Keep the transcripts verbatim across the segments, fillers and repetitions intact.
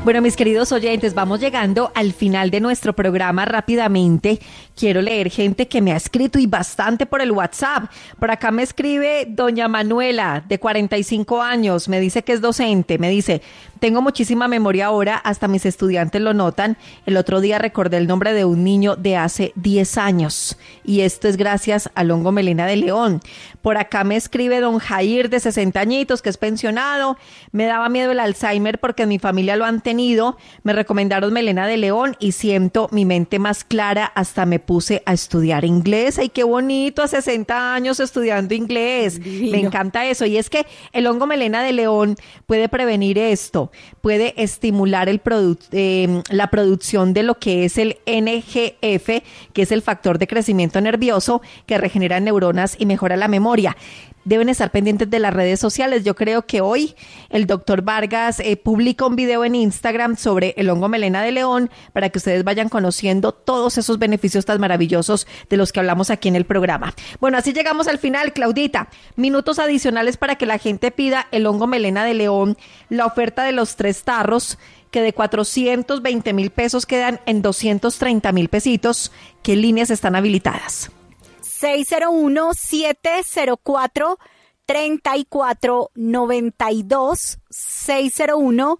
Bueno, mis queridos oyentes, vamos llegando al final de nuestro programa rápidamente. Quiero leer gente que me ha escrito y bastante por el WhatsApp. Por acá me escribe doña Manuela, de cuarenta y cinco años, me dice que es docente, me dice, tengo muchísima memoria ahora, hasta mis estudiantes lo notan. El otro día recordé el nombre de un niño de hace diez años y esto es gracias al hongo melena de león. Por acá me escribe don Jair, de sesenta añitos, que es pensionado. Me daba miedo el Alzheimer porque en mi familia lo han tenido. Me recomendaron melena de león y siento mi mente más clara. Hasta me puse a estudiar inglés. ¡Ay, qué bonito! A sesenta años estudiando inglés. Divino. Me encanta eso. Y es que el hongo melena de león puede prevenir esto. Puede estimular el produ- eh, la producción de lo que es el N G F, que es el factor de crecimiento nervioso que regenera neuronas y mejora la memoria. Deben estar pendientes de las redes sociales. Yo creo que hoy el doctor Vargas eh, publica un video en Instagram sobre el hongo melena de león para que ustedes vayan conociendo todos esos beneficios tan maravillosos de los que hablamos aquí en el programa. Bueno, así llegamos al final, Claudita. Minutos adicionales para que la gente pida el hongo melena de león, la oferta de los tres tarros, que de cuatrocientos veinte mil pesos quedan en doscientos treinta mil pesitos. ¿Qué líneas están habilitadas? seis cero uno, siete cero cuatro, tres cuatro nueve dos, seis cero uno,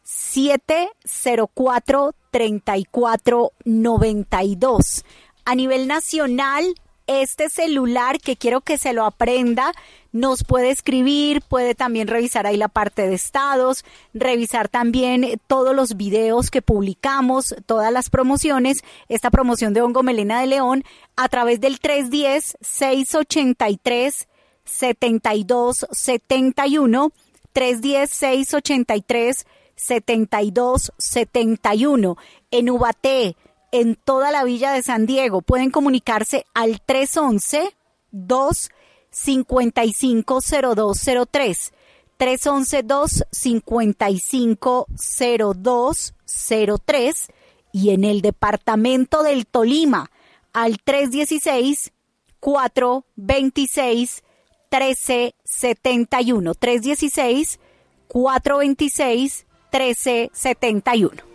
siete cero cuatro, tres cuatro nueve dos. A nivel nacional, este celular que quiero que se lo aprenda, nos puede escribir, puede también revisar ahí la parte de estados, revisar también todos los videos que publicamos, todas las promociones, esta promoción de hongo melena de león a través del tres uno cero, seis ocho tres, siete dos siete uno, tres uno cero, seis ocho tres, siete dos siete uno. En Ubaté, en toda la Villa de San Diego, pueden comunicarse al tres once, dos cincuenta y cinco cero dos cero tres, tres once, dos cincuenta y cinco cero dos cero tres, y en el departamento del Tolima al tres dieciséis, cuatro veintiséis, trece setenta y uno, tres dieciséis, cuatro veintiséis, trece setenta y uno.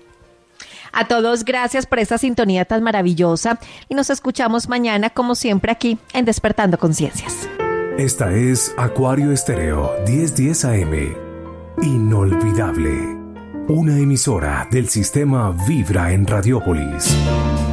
A todos, gracias por esta sintonía tan maravillosa y nos escuchamos mañana, como siempre, aquí en Despertando Conciencias. Esta es Acuario Estéreo diez diez A M. Inolvidable. Una emisora del sistema Vibra en Radiópolis.